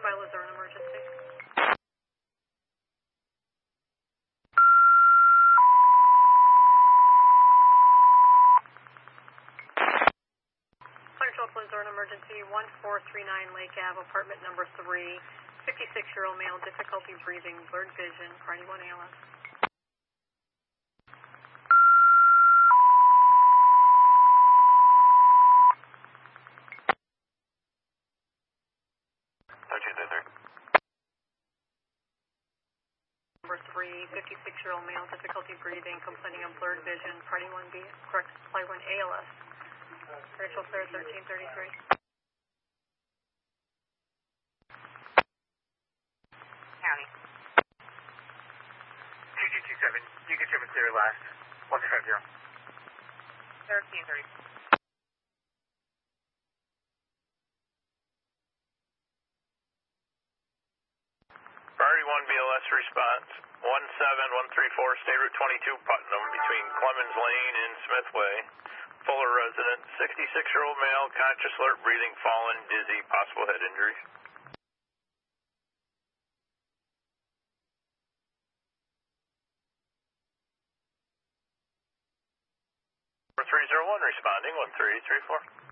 Vital, is there an emergency? Fire Control, is there an emergency? 1439 Lake Ave, apartment number 3, 56-year-old male, difficulty breathing, blurred vision, party 1 ALS. Number 3, 56-year-old male, difficulty breathing, complaining of blurred vision, party 1B, correct, party 1 ALS. Rachel Claire, 1333. County. 2227, you can ship it clear last. 1250. 1330. Priority 1 BLS response, 17134, State Route 22, Putnam, between Clemens Lane and Smith Way. Fuller resident, 66-year-old male, conscious, alert, breathing, fallen, dizzy, possible head injuries. 301 responding, 1334.